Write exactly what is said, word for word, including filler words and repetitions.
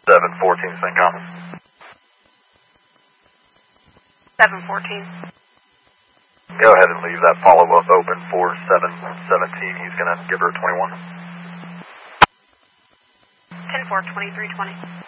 seven fourteen Saint Common. seven fourteen. Go ahead and leave that follow-up open for seven seventeen. He's going to give her a twenty-one. ten four, twenty-three twenty.